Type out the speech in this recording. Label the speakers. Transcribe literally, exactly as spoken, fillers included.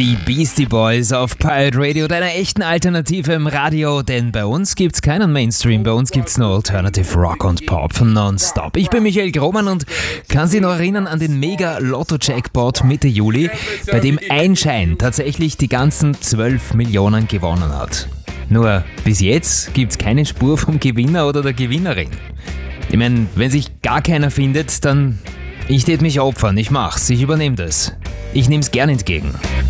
Speaker 1: Die Beastie Boys auf Pirate Radio, deiner echten Alternative im Radio, denn bei uns gibt's keinen Mainstream, bei uns gibt's nur Alternative Rock und Pop nonstop. Ich bin Michael Grohmann und kann Sie noch erinnern an den Mega-Lotto-Jackpot Mitte Juli, bei dem ein Schein tatsächlich die ganzen zwölf Millionen gewonnen hat. Nur bis jetzt gibt's keine Spur vom Gewinner oder der Gewinnerin. Ich meine, wenn sich gar keiner findet, dann ich tät mich opfern, ich mach's, ich übernehme das. Ich nehm's gern entgegen.